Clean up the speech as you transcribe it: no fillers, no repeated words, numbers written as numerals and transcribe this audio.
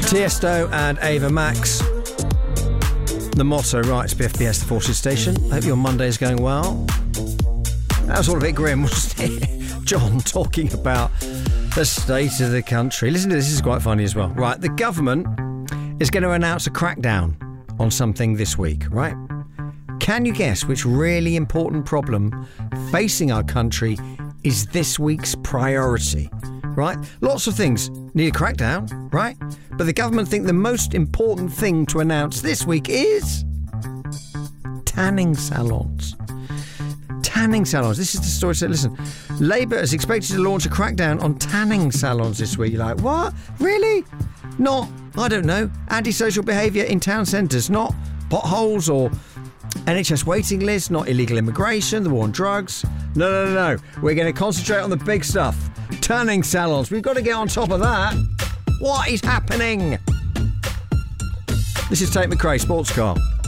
Tiesto and Ava Max. The motto, right, it's BFBS, the Forces Station. Hope your Monday is going well. That was all a bit grim, wasn't it? John talking about the state of the country. Listen to this is quite funny as well. Right, the government is going to announce a crackdown on something this week, right? Can you guess which really important problem facing our country is this week's priority? Right? Lots of things need a crackdown, right? But the government think the most important thing to announce this week is tanning salons. Tanning salons. This is the story. So listen, Labour is expected to launch a crackdown on tanning salons this week. You're like, what? Really? Not, I don't know, antisocial behaviour in town centres, not potholes or NHS waiting lists, not illegal immigration, the war on drugs. No. We're going to concentrate on the big stuff. Tanning salons. We've got to get on top of that. What is happening? This is Tate McRae, Sports Car.